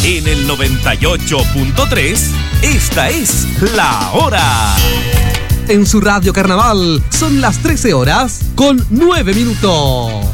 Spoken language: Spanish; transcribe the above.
En el 98.3, esta es La Hora. En su radio Carnaval son las 13 horas con 9 minutos.